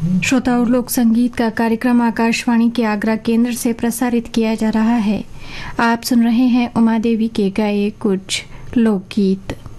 श्रोताओं, लोक संगीत का कार्यक्रम आकाशवाणी के आगरा केंद्र से प्रसारित किया जा रहा है। आप सुन रहे हैं उमा देवी के गाए कुछ लोकगीत।